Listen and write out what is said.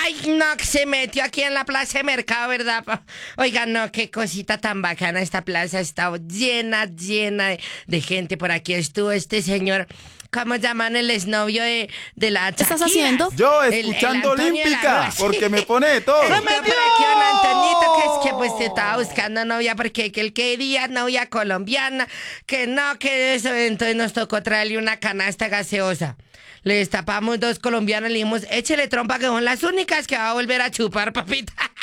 Ay, no, que se metió aquí en la plaza de mercado, ¿verdad? Oiga, no, qué cosita tan bacana. Esta plaza está llena de gente. Por aquí estuvo este señor, ¿cómo llaman el exnovio de la Shakira? ¿Qué estás haciendo? Yo El escuchando Antonio de la Olímpica, Rúa, sí. porque me pone de todo. ¡Se metió! Por aquí don Antonito, que es que pues te estaba buscando novia porque que él quería novia colombiana, que no, que eso. Entonces nos tocó traerle una canasta gaseosa. Le destapamos 2 colombianas y le dijimos, échele trompa que son las únicas que va a volver a chupar, papita.